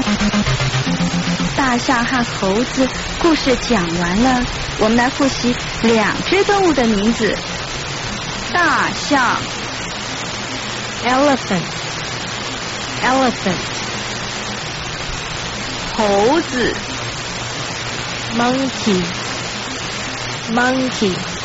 大象和猴子故事讲完了，我们来复习两只动物的名字。大象 elephant, elephant. 猴子 monkey, monkey.